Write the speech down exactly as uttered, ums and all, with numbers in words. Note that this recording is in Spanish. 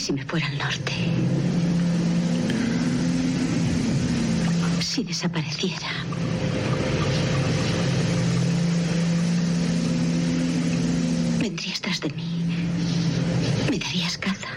si me fuera al norte? Si desapareciera. ¿Vendrías tras de mí? ¿Me darías caza?